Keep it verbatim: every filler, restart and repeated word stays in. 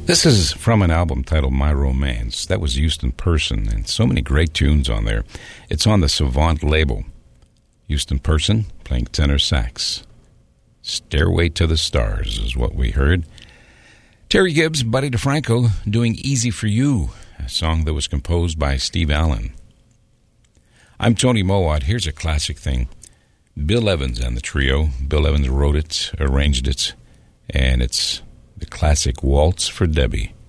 This is from an album titled My Romance. That was Houston Person, and so many great tunes on there. It's on the Savant label. Houston Person playing tenor sax. Stairway to the Stars is what we heard. Terry Gibbs, Buddy DeFranco doing Easy for You, a song that was composed by Steve Allen. I'm Tony Mowat. Here's a classic thing. Bill Evans and the trio. Bill Evans wrote it, arranged it, and it's the classic Waltz for Debbie.